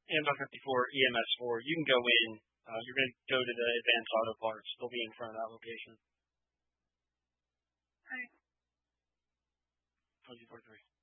Amazon 54, EMS4. You can go in. You're going to go to the Advanced Auto Parts. They'll be in front of that location. All right. 43.